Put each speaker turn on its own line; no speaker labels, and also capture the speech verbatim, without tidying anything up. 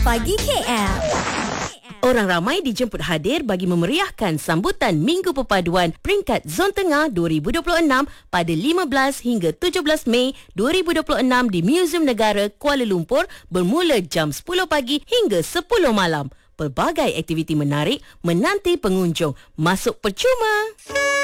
Pagi K L.
Orang ramai dijemput hadir bagi memeriahkan sambutan Minggu Perpaduan peringkat Zon Tengah dua ribu dua puluh enam pada lima belas hingga tujuh belas Mei dua ribu dua puluh enam di Museum Negara Kuala Lumpur bermula jam sepuluh pagi hingga sepuluh malam. Pelbagai aktiviti menarik menanti pengunjung. Masuk percuma.